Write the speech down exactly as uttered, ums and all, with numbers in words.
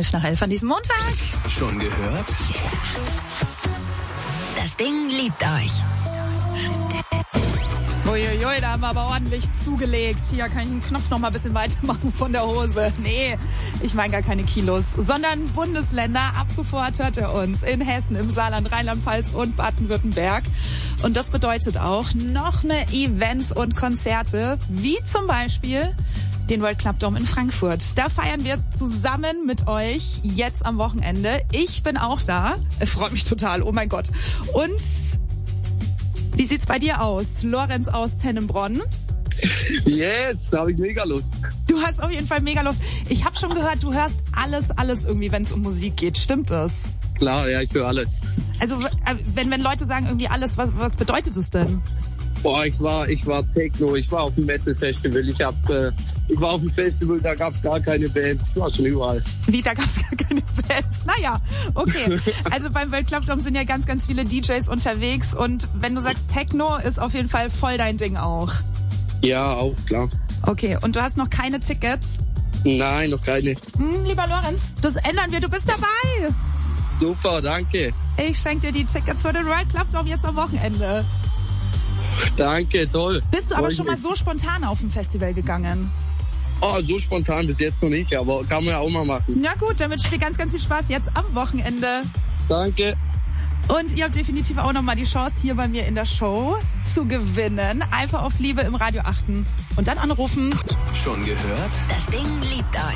elf nach elf an diesem Montag. Schon gehört? Das Ding liebt euch. Uiuiui, da haben wir aber ordentlich zugelegt. Hier kann ich den Knopf noch mal ein bisschen weitermachen von der Hose. Nee, ich meine gar keine Kilos, sondern Bundesländer. Ab sofort hört ihr uns in Hessen, im Saarland, Rheinland-Pfalz und Baden-Württemberg. Und das bedeutet auch noch mehr Events und Konzerte, wie zum Beispiel den World Club Dome in Frankfurt. Da feiern wir zusammen mit euch jetzt am Wochenende. Ich bin auch da. Freut mich total, oh mein Gott. Und wie sieht's bei dir aus? Lorenz aus Tennenbronn. Jetzt habe ich mega Lust. Du hast auf jeden Fall mega Lust. Ich habe schon gehört, du hörst alles, alles irgendwie, wenn es um Musik geht. Stimmt das? Klar, ja, ich höre alles. Also wenn wenn Leute sagen irgendwie alles, was was bedeutet es denn? Boah, ich war ich war Techno, ich war auf dem Metal Festival, ich hab äh, ich war auf dem Festival, da gab's gar keine Bands, ich war schon überall. Wie, da gab's gar keine Bands? Naja, okay. Also beim World Club Dome sind ja ganz, ganz viele D Js unterwegs und wenn du sagst Techno, ist auf jeden Fall voll dein Ding auch. Ja, auch, klar. Okay, und du hast noch keine Tickets? Nein, noch keine. Hm, lieber Lorenz, das ändern wir, du bist dabei. Super, danke. Ich schenke dir die Tickets für den World Club Dome jetzt am Wochenende. Danke, toll. Bist du aber Freu schon mich. mal so spontan auf ein Festival gegangen? Oh, so spontan bis jetzt noch nicht, aber kann man ja auch mal machen. Na gut, dann wünsche ich dir ganz, ganz viel Spaß jetzt am Wochenende. Danke. Und ihr habt definitiv auch nochmal die Chance, hier bei mir in der Show zu gewinnen. Einfach auf Liebe im Radio achten und dann anrufen. Schon gehört? Das Ding liebt euch.